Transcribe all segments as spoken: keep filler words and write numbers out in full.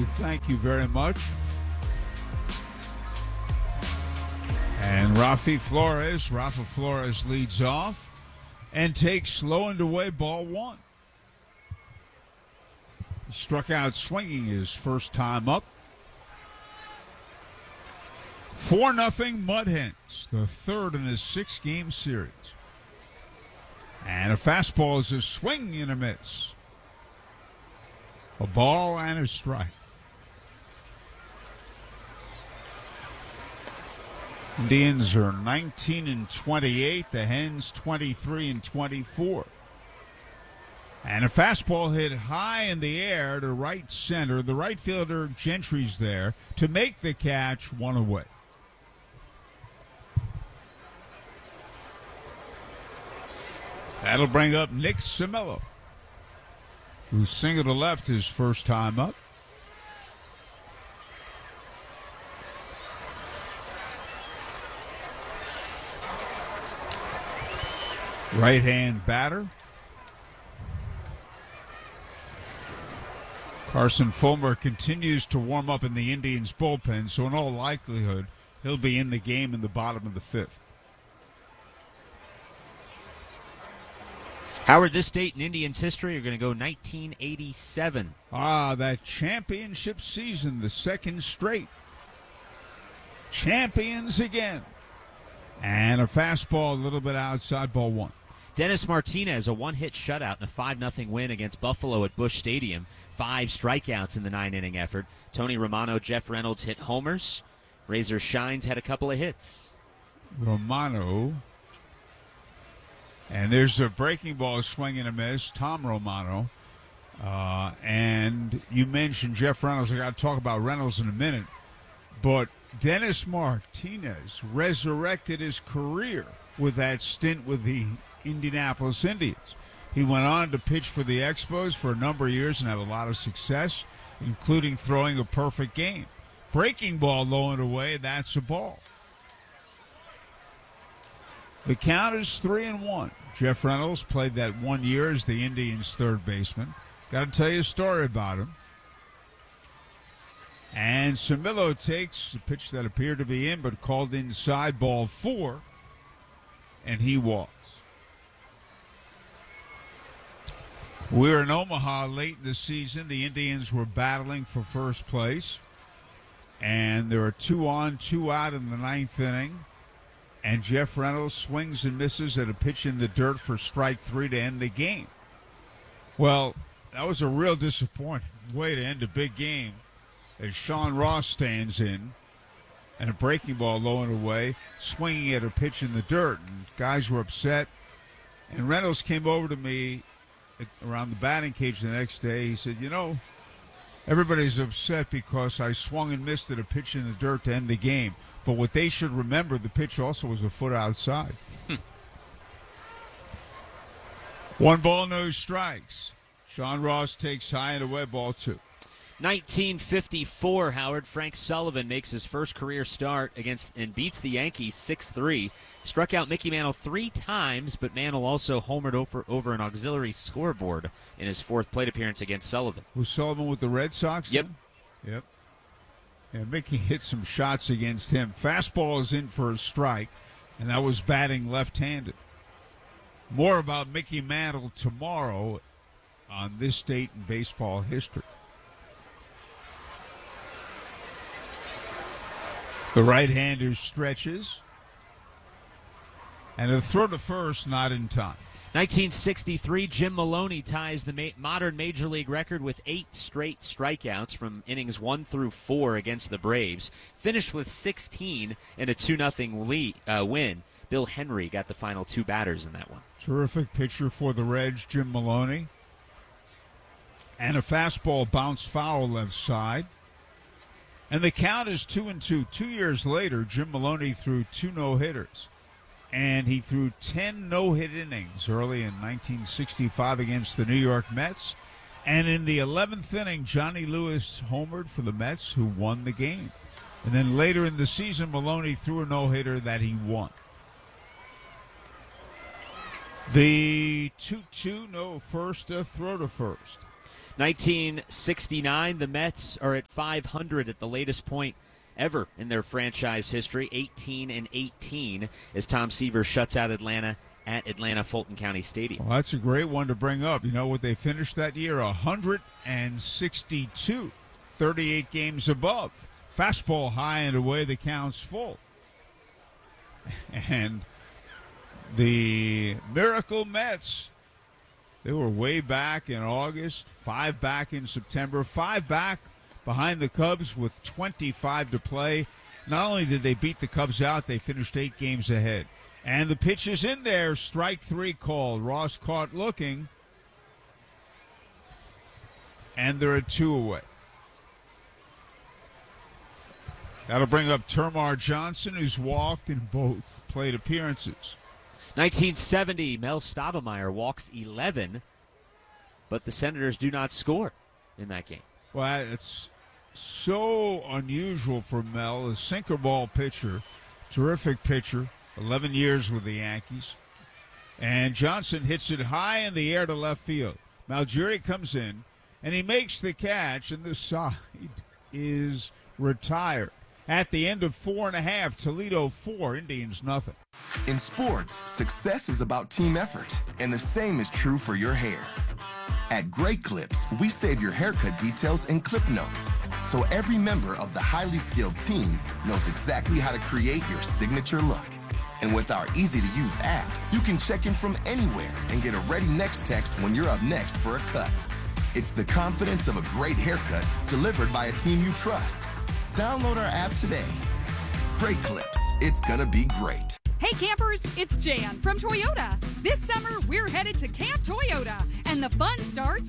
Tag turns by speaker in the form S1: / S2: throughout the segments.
S1: you. Thank you very much. And Rafi Flores, Rafa Flores leads off and takes low and away ball one. He struck out swinging his first time up. four nothing Mud Hens, the third in his six-game series. And a fastball is a swing and a miss. A ball and a strike. Indians are nineteen and twenty-eight. The Hens twenty-three and twenty-four. And a fastball hit high in the air to right center. The right fielder Gentry's there to make the catch, one away. That'll bring up Nick Simillo, who singled to left his first time up. Right-hand batter. Carson Fulmer continues to warm up in the Indians' bullpen, so in all likelihood, he'll be in the game in the bottom of the fifth.
S2: Howard, this date in Indians history are going to go nineteen eighty-seven.
S1: Ah, that championship season, the second straight. Champions again. And a fastball a little bit outside, ball one.
S2: Dennis Martinez, a one-hit shutout in a five nothing win against Buffalo at Busch Stadium. Five strikeouts in the nine-inning effort. Tony Romano, Jeff Reynolds hit homers. Razor Shines had a couple of hits.
S1: Romano. And there's a breaking ball swing and a miss, Tom Romano. Uh, and you mentioned Jeff Reynolds. I got to talk about Reynolds in a minute. But Dennis Martinez resurrected his career with that stint with the Indianapolis Indians. He went on to pitch for the Expos for a number of years and had a lot of success, including throwing a perfect game. Breaking ball low and away, that's a ball. The count is three and one. Jeff Reynolds played that one year as the Indians' third baseman. Got to tell you a story about him. And Simillo takes a pitch that appeared to be in, but called inside, ball four, and he walks. We were in Omaha late in the season. The Indians were battling for first place, and there are two on, two out in the ninth inning. And Jeff Reynolds swings and misses at a pitch in the dirt for strike three to end the game. Well, that was a real disappointing way to end a big game as Sean Ross stands in and a breaking ball low and away, swinging at a pitch in the dirt. And guys were upset. And Reynolds came over to me at, around the batting cage the next day. He said, you know, everybody's upset because I swung and missed at a pitch in the dirt to end the game. But what they should remember, the pitch also was a foot outside. Hmm. One ball, no strikes. Sean Ross takes high and away, ball two.
S2: nineteen fifty-four, Howard. Frank Sullivan makes his first career start against and beats the Yankees six three. Struck out Mickey Mantle three times, but Mantle also homered over, over an auxiliary scoreboard in his fourth plate appearance against Sullivan.
S1: Was Sullivan with the Red Sox?
S2: Yep.
S1: Then? Yep. And Mickey hit some shots against him. Fastball is in for a strike, and that was batting left-handed. More about Mickey Mantle tomorrow on this date in baseball history. The right-hander stretches, and a throw to first, not in time.
S2: nineteen sixty-three, Jim Maloney ties the ma- modern Major League record with eight straight strikeouts from innings one through four against the Braves. Finished with sixteen in a two nothing lead, uh, win. Bill Henry got the final two batters in that one.
S1: Terrific pitcher for the Reds, Jim Maloney. And a fastball bounced foul left side. And the count is two and two. Two years later, Jim Maloney threw two no-hitters. And he threw ten no-hit innings early in nineteen sixty-five against the New York Mets. And in the eleventh inning, Johnny Lewis homered for the Mets, who won the game. And then later in the season, Maloney threw a no-hitter that he won. The two two, no first, a throw to first.
S2: nineteen sixty-nine, the Mets are at five hundred at the latest point ever in their franchise history, eighteen and eighteen, as Tom Seaver shuts out Atlanta at Atlanta Fulton County Stadium.
S1: Well, that's a great one to bring up. You know what they finished that year? one hundred sixty-two, thirty-eight games above. Fastball high and away, the count's full. And the Miracle Mets, they were way back in August, five back in September, five back behind the Cubs with twenty-five to play. Not only did they beat the Cubs out, they finished eight games ahead. And the pitch is in there. Strike three called. Ross caught looking. And they're at two away. That'll bring up Termar Johnson, who's walked in both plate appearances.
S2: nineteen seventy, Mel Stottlemyre walks eleven, but the Senators do not score in that game.
S1: Well, it's so unusual for Mel, a sinker ball pitcher, terrific pitcher, eleven years with the Yankees. And Johnson hits it high in the air to left field. Malgeri comes in, and he makes the catch, and the side is retired. At the end of four and a half, Toledo four, Indians nothing.
S3: In sports, success is about team effort, and the same is true for your hair. At Great Clips, we save your haircut details in clip notes, so every member of the highly skilled team knows exactly how to create your signature look. And with our easy-to-use app, you can check in from anywhere and get a ready next text when you're up next for a cut. It's the confidence of a great haircut delivered by a team you trust. Download our app today. Great Clips. It's gonna be great.
S4: Hey campers, it's Jan from Toyota. This summer, we're headed to Camp Toyota, and the fun starts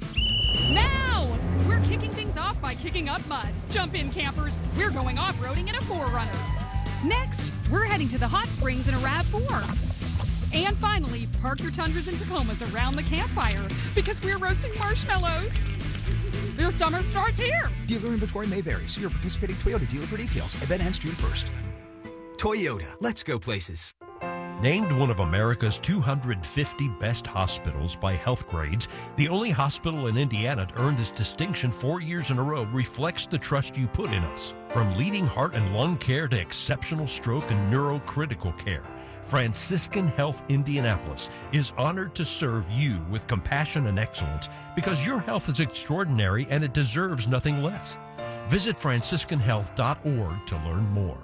S4: now. We're kicking things off by kicking up mud. Jump in, campers. We're going off-roading in a four runner. Next, we're heading to the hot springs in a RAV four. And finally, park your Tundras and Tacomas around the campfire because we're roasting marshmallows. Your summer starts here.
S5: Dealer inventory may vary. See your participating Toyota dealer for details. Event ends June first. Toyota. Let's go places.
S6: Named one of America's two hundred fifty best hospitals by Healthgrades, the only hospital in Indiana to earn this distinction four years in a row reflects the trust you put in us. From leading heart and lung care to exceptional stroke and neurocritical care, Franciscan Health Indianapolis is honored to serve you with compassion and excellence because your health is extraordinary and it deserves nothing less. Visit franciscan health dot org to learn more.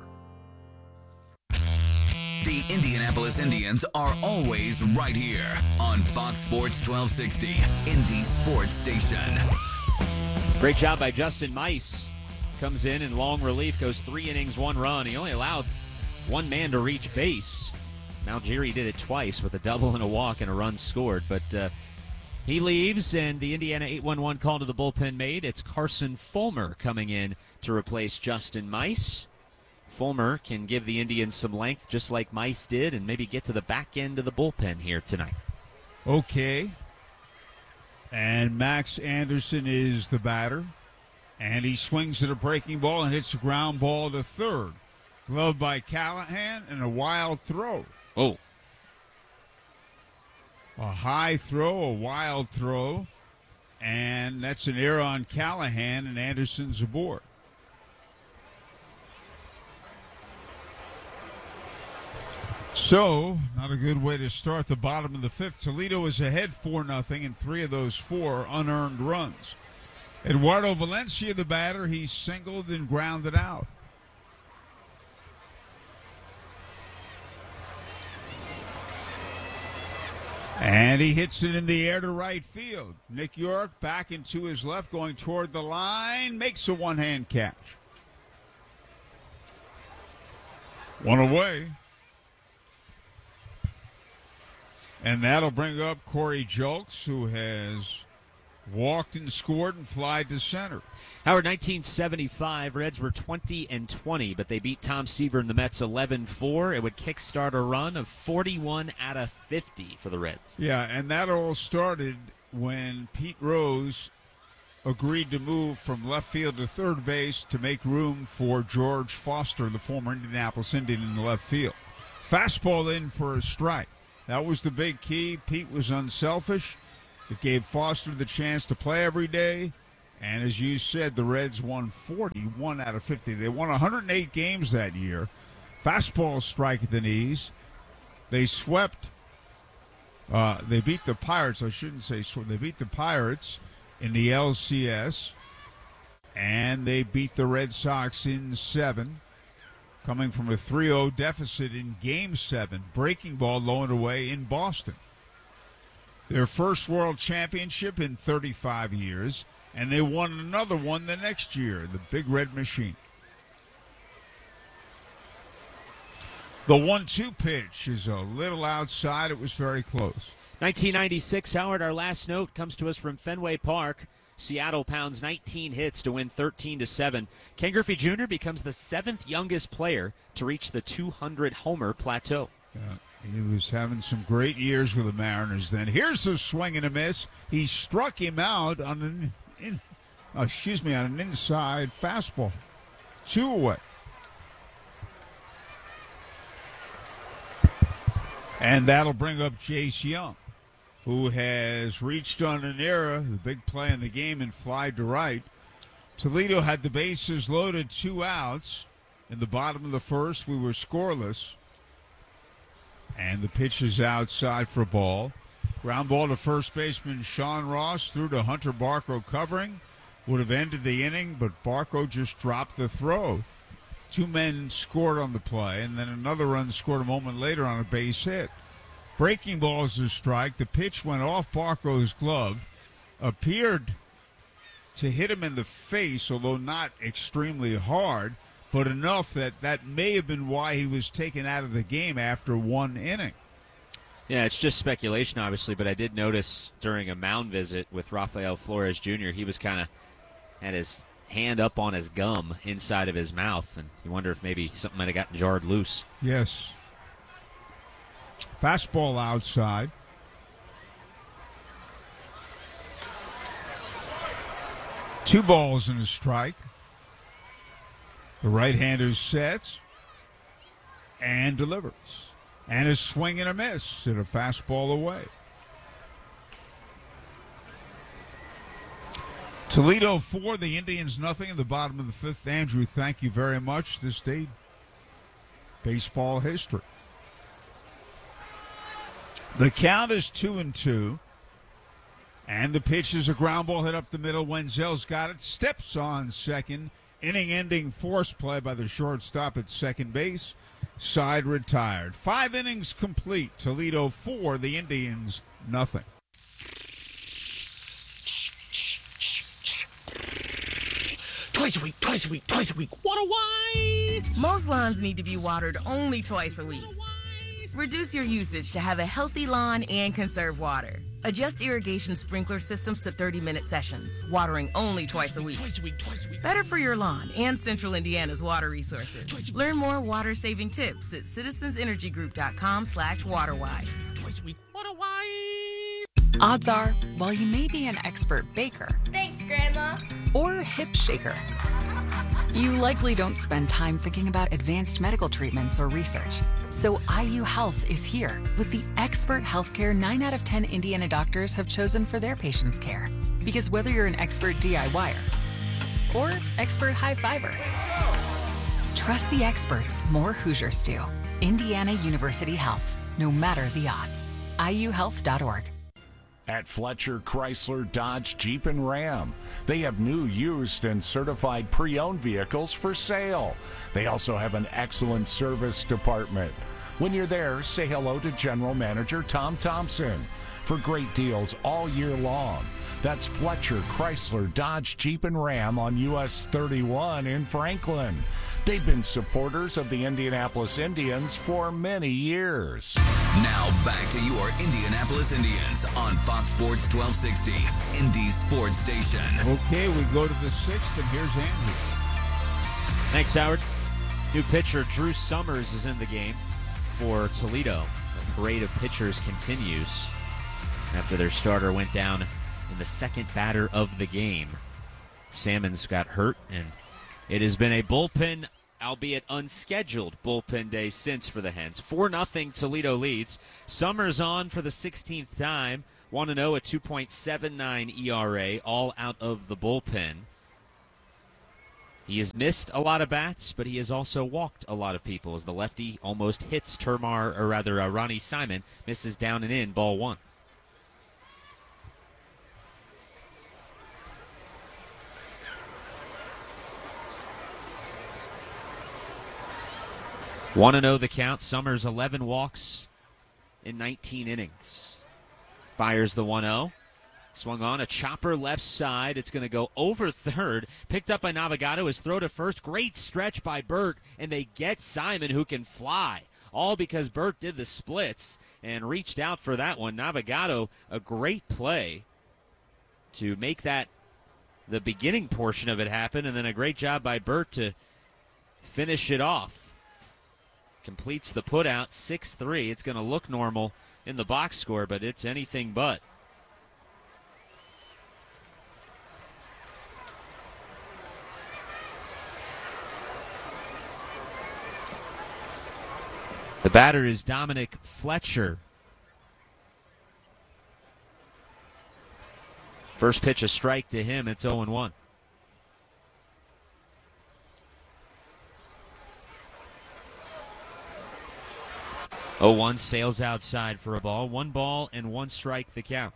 S7: The Indianapolis Indians are always right here on Fox Sports twelve sixty, Indy Sports Station.
S2: Great job by Justin Mice. Comes in in long relief, goes three innings, one run. He only allowed one man to reach base. Malgeri did it twice with a double and a walk and a run scored, but uh, he leaves, and the Indiana eight one one call to the bullpen made. It's Carson Fulmer coming in to replace Justin Mice. Fulmer can give the Indians some length just like Mice did and maybe get to the back end of the bullpen here tonight.
S1: Okay. And Max Anderson is the batter. And he swings at a breaking ball and hits a ground ball to third. Gloved by Callahan and a wild throw.
S2: Oh.
S1: A high throw, a wild throw. And that's an error on Callahan, and Anderson's aboard. So, not a good way to start the bottom of the fifth. Toledo is ahead four nothing, and three of those four unearned runs. Eduardo Valencia, the batter, he singled and grounded out. And he hits it in the air to right field. Nick York back into his left, going toward the line, makes a one-hand catch. One away. And that'll bring up Corey Julks, who has walked and scored and flied to center.
S2: Howard, nineteen seventy-five, Reds were twenty and twenty, but they beat Tom Seaver and the Mets eleven four. It would kickstart a run of forty-one out of fifty for the Reds.
S1: Yeah, and that all started when Pete Rose agreed to move from left field to third base to make room for George Foster, the former Indianapolis Indian, in the left field. Fastball in for a strike. That was the big key. Pete was unselfish. It gave Foster the chance to play every day. And as you said, the Reds won forty-one out of fifty. They won one hundred eight games that year. Fastball strike at the knees. They swept. Uh, they beat the Pirates. I shouldn't say swept. They beat the Pirates in the L C S. And they beat the Red Sox in seven. Coming from a three oh deficit in Game seven. Breaking ball low and away in Boston. Their first world championship in thirty-five years, and they won another one the next year, the Big Red Machine. The one two pitch is a little outside. It was very close.
S2: nineteen ninety-six, Howard, our last note comes to us from Fenway Park. Seattle pounds nineteen hits to win thirteen to seven. Ken Griffey Junior becomes the seventh youngest player to reach the two hundred homer plateau.
S1: Yeah. He was having some great years with the Mariners then. Here's a swing and a miss. He struck him out on an in, oh, excuse me, on an inside fastball. Two away. And that'll bring up Jace Young, who has reached on an error, the big play in the game, and fly to right. Toledo had the bases loaded, two outs. In the bottom of the first, we were scoreless. And the pitch is outside for a ball. Ground ball to first baseman Sean Ross, through to Hunter Barco covering. Would have ended the inning, but Barco just dropped the throw. Two men scored on the play, and then another run scored a moment later on a base hit. Breaking ball is a strike. The pitch went off Barco's glove, appeared to hit him in the face, although not extremely hard, but enough that that may have been why he was taken out of the game after one inning.
S2: Yeah, it's just speculation, obviously, but I did notice during a mound visit with Rafael Flores Junior, he was kind of had his hand up on his gum inside of his mouth, and you wonder if maybe something might have gotten jarred loose.
S1: Yes. Fastball outside. Two balls and a strike. The right-hander sets and delivers. And a swing and a miss and a fastball away. Toledo four, the Indians nothing in the bottom of the fifth. Andrew, thank you very much. This day, baseball history. The count is two and two. And the pitch is a ground ball hit up the middle. Wenzel's got it. Steps on second. Inning-ending force play by the shortstop at second base. Side retired. Five innings complete. Toledo four, the Indians nothing.
S8: Twice a week, twice a week, twice a week. Water wise!
S9: Most lawns need to be watered only twice a week. Reduce your usage to have a healthy lawn and conserve water. Adjust irrigation sprinkler systems to thirty-minute sessions, watering only twice a week.
S8: Twice a week, twice a week.
S9: Better for your lawn and Central Indiana's water resources. Learn more water-saving tips at citizensenergygroup.com slash waterwise.
S8: Twice a week. Water wise!
S10: Odds are, while you may be an expert baker,
S11: thanks, Grandma,
S10: or hip shaker, you likely don't spend time thinking about advanced medical treatments or research. So I U Health is here with the expert healthcare nine out of ten Indiana doctors have chosen for their patients' care. Because whether you're an expert DIYer or expert high fiber, trust the experts more Hoosiers do. Indiana University Health, no matter the odds. I U health dot org.
S12: At Fletcher Chrysler Dodge Jeep and Ram, they have new, used, and certified pre-owned vehicles for sale. They also have an excellent service department. When you're there, say hello to General Manager Tom Thompson for great deals all year long. That's Fletcher Chrysler Dodge Jeep and Ram on U S thirty-one in Franklin. They've been supporters of the Indianapolis Indians for many years.
S7: Now back to your Indianapolis Indians on Fox Sports twelve sixty, Indy's sports station.
S1: Okay, we go to the sixth, and here's Andrew.
S2: Thanks, Howard. New pitcher Drew Summers is in the game for Toledo. The parade of pitchers continues after their starter went down in the second batter of the game. Salmons got hurt, and it has been a bullpen, albeit unscheduled, bullpen day since for the Hens. four nothing Toledo leads. Summers on for the sixteenth time. one and oh, a two point seven nine E R A, all out of the bullpen. He has missed a lot of bats, but he has also walked a lot of people as the lefty almost hits Termar, or rather uh, Ronnie Simon, misses down and in, ball one. one and oh the count. Summers eleven walks in nineteen innings. Fires the one oh. Swung on, a chopper left side. It's going to go over third. Picked up by Navigado. His throw to first. Great stretch by Burt, and they get Simon, who can fly. All because Burt did the splits and reached out for that one. Navigado, a great play to make that the beginning portion of it happen, and then a great job by Burt to finish it off. Completes the putout, six three. It's going to look normal in the box score, but it's anything but. The batter is Dominic Fletcher. First pitch a strike to him. It's oh and one. oh one sails outside for a ball. One ball and one strike the count.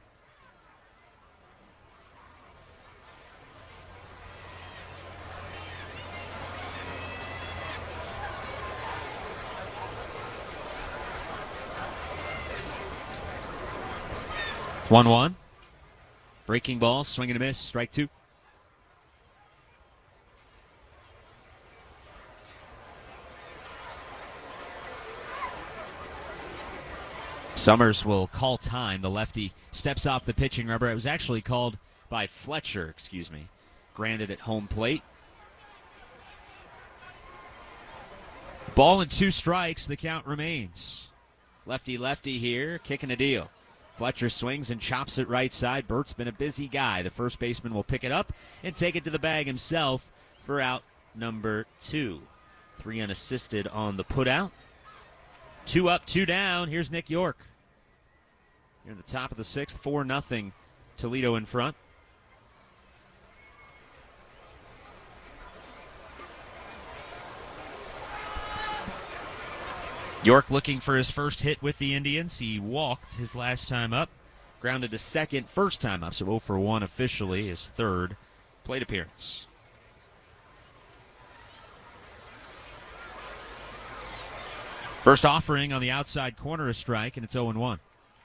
S2: one one. Breaking ball, swing and a miss, strike two. Summers will call time. The lefty steps off the pitching rubber. It was actually called by Fletcher, excuse me. Granted at home plate. Ball and two strikes, the count remains. Lefty-lefty here, kicking a deal. Fletcher swings and chops it right side. Burt's been a busy guy. The first baseman will pick it up and take it to the bag himself for out number two. Three unassisted on the putout. Two up, two down. Here's Nick York. Near the top of the sixth, four nothing. Toledo in front. York looking for his first hit with the Indians. He walked his last time up. Grounded to second first time up, so oh for one officially, his third plate appearance. First offering on the outside corner, a strike, and it's oh and one.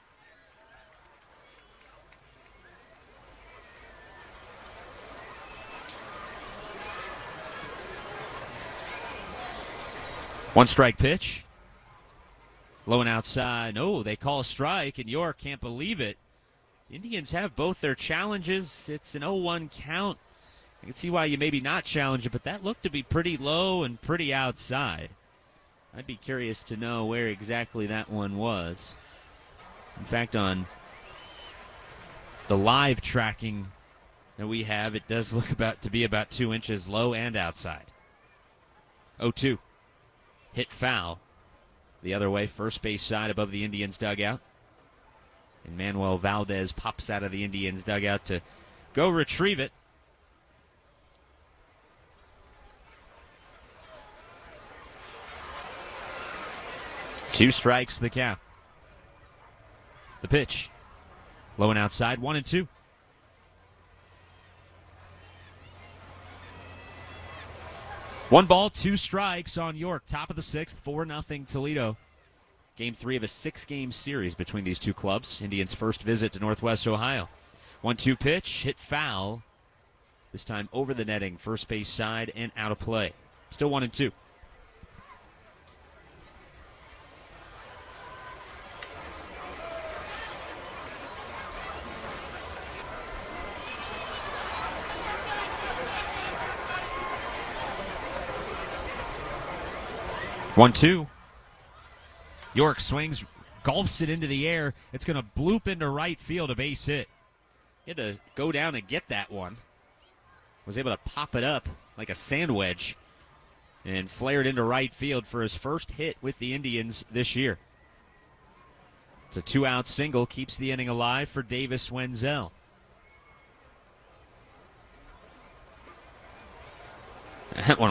S2: One strike pitch. Low and outside. No, they call a strike, and York can't believe it. Indians have both their challenges. It's an oh one count. I can see why you maybe not challenge it, but that looked to be pretty low and pretty outside. I'd be curious to know where exactly that one was. In fact, on the live tracking that we have, it does look about to be about two inches low and outside. oh two. Hit foul. The other way, first base side above the Indians' dugout. And Manuel Valdez pops out of the Indians' dugout to go retrieve it. Two strikes, the count. The pitch. Low and outside, one and two. One ball, two strikes on York. Top of the sixth, four nothing Toledo. Game three of a six-game series between these two clubs. Indians' first visit to Northwest Ohio. one two pitch, hit foul. This time over the netting, first base side and out of play. Still one and two. one two. York swings, gulps it into the air. It's going to bloop into right field, a base hit. He had to go down and get that one. Was able to pop it up like a sand wedge and flared into right field for his first hit with the Indians this year. It's a two-out single, keeps the inning alive for Davis Wenzel. That one